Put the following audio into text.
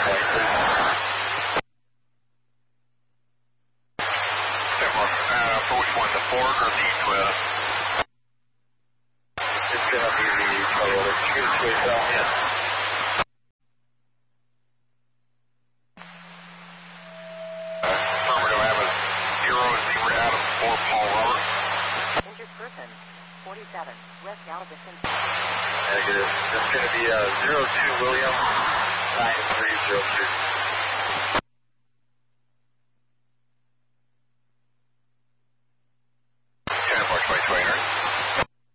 For which one, the Ford or the Toyota? It's going to be the Toyota. Yes. Affirmative, I have a 0 Adams for Paul Robert. Injured person, 47, West Galveston. Negative. It's going to be 02 William 9302.